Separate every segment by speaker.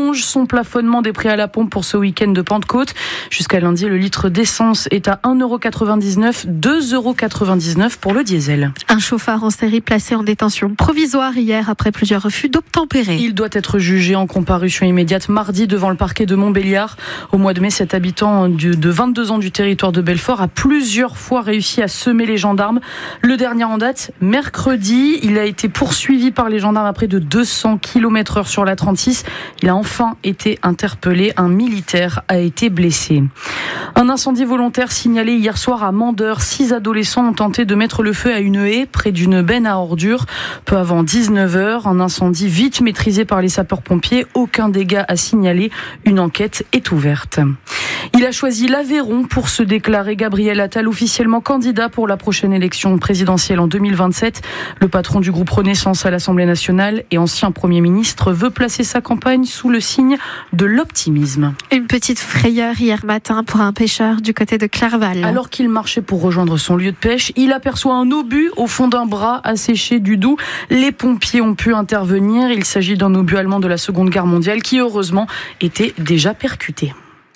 Speaker 1: prolonge son plafonnement des prix à la pompe pour ce week-end de Pentecôte. Jusqu'à lundi, le litre d'essence est à 1,99 €, 2,99 € pour le diesel.
Speaker 2: Un chauffard en série placé en détention provisoire hier après plusieurs refus d'obtempérer.
Speaker 1: Il doit être jugé en comparution immédiate mardi devant le parquet de Montbéliard. Au mois de mai, cet habitant de 22 ans du territoire de Belfort a plusieurs fois réussi à semer les gendarmes. Le dernier en date, mercredi, il a été poursuivi par les gendarmes à près de 200 km/h sur la 36. Il a enfin été interpellé. Un militaire a été blessé. Un incendie volontaire signalé hier soir à Mandeure. 6 adolescents ont tenté de mettre le feu à une haie près d'une benne à ordures. Peu avant 19h, un incendie vite maîtrisé par les sapeurs-pompiers. Aucun dégât à signaler. Une enquête est ouverte. Il a choisi l'Aveyron pour se déclarer. Gabriel Attal, officiellement candidat pour la prochaine élection présidentielle en 2027. Le patron du groupe Renaissance à l'Assemblée nationale et ancien Premier ministre veut placer sa campagne sous le signe de l'optimisme.
Speaker 2: Une petite frayeur hier matin pour un pêcheur du côté de Clerval.
Speaker 1: Alors qu'il marchait pour rejoindre son lieu de pêche, il aperçoit un obus au fond d'un bras asséché du Doubs. Les pompiers ont pu intervenir. Il s'agit d'un obus allemand de la Seconde Guerre mondiale qui, heureusement, était déjà percuté.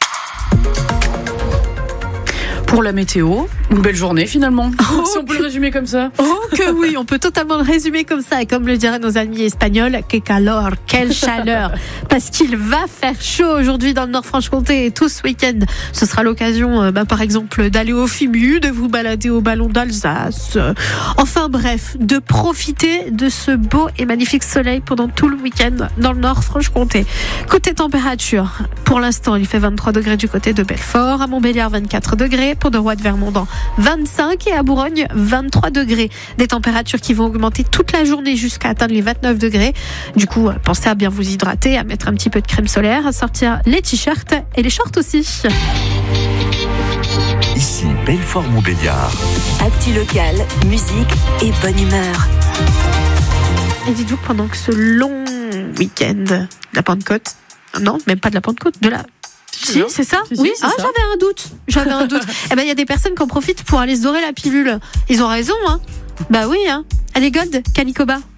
Speaker 1: Pour la météo, une belle journée finalement. Si on peut le résumer comme ça.
Speaker 2: Oh que oui, on peut totalement le résumer comme ça. Et comme le diraient nos amis espagnols, que calor, quelle chaleur. Parce qu'il va faire chaud aujourd'hui dans le Nord-Franche-Comté et tout ce week-end. Ce sera l'occasion, par exemple, d'aller au FIMU, de vous balader au Ballon d'Alsace. Enfin bref, de profiter de ce beau et magnifique soleil pendant tout le week-end dans le Nord-Franche-Comté. Côté température, pour l'instant, il fait 23 degrés du côté de Belfort, à Montbéliard 24 degrés. Pour de Roide-Vermondans 25 et à Bourogne 23 degrés. Des températures qui vont augmenter toute la journée jusqu'à atteindre les 29 degrés. Du coup, pensez à bien vous hydrater, à mettre un petit peu de crème solaire, à sortir les t-shirts et les shorts aussi.
Speaker 3: Ici Belfort-Montbéliard.
Speaker 4: Actu local, musique et bonne humeur.
Speaker 2: Et dites-vous que pendant que ce long week-end de la Pentecôte, non, même pas de la Pentecôte, de la... Si, c'est ça.
Speaker 1: Si,
Speaker 2: oui.
Speaker 1: c'est ça.
Speaker 2: J'avais un doute. Eh ben, il y a des personnes qui en profitent pour aller se dorer la pilule. Ils ont raison, hein. Bah oui, hein. Allez, Gold, Canikoba.